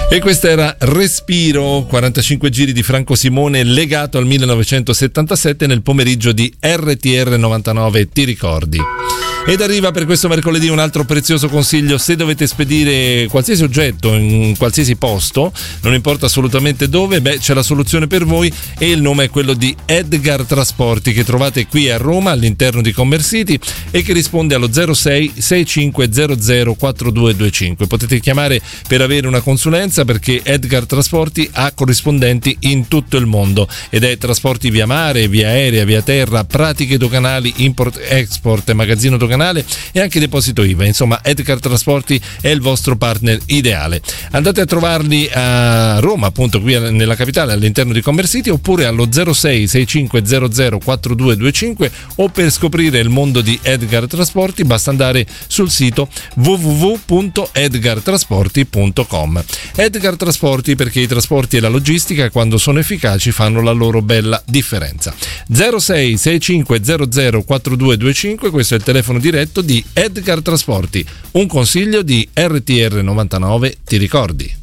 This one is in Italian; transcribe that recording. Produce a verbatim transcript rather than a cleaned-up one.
E questa era Respiro, quarantacinque giri di Franco Simone legato al millenovecentosettantasette nel pomeriggio di R T R novantanove, ti ricordi? Ed arriva per questo mercoledì un altro prezioso consiglio: se dovete spedire qualsiasi oggetto in qualsiasi posto, non importa assolutamente dove, beh, c'è la soluzione per voi e il nome è quello di Edgar Trasporti, che trovate qui a Roma all'interno di Commercity e che risponde allo zero sei sei cinque zero zero quattro due due cinque. Potete chiamare per avere una consulenza, perché Edgar Trasporti ha corrispondenti in tutto il mondo ed è trasporti via mare, via aerea, via terra, pratiche doganali, import, export, magazzino doganale e anche deposito I V A. Insomma, Edgar Trasporti è il vostro partner ideale. Andate a trovarli a Roma, appunto qui nella capitale, all'interno di Commercity, oppure allo zero sei sei cinque zero zero quattro due due cinque, o per scoprire il mondo di Edgar Trasporti basta andare sul sito w w w punto edgar trasporti punto com. Edgar Trasporti, perché i trasporti e la logistica, quando sono efficaci, fanno la loro bella differenza. zero sei sei cinque zero zero quattro due due cinque, questo è il telefono diretto di Edgar Trasporti. Un consiglio di R T R novantanove, ti ricordi?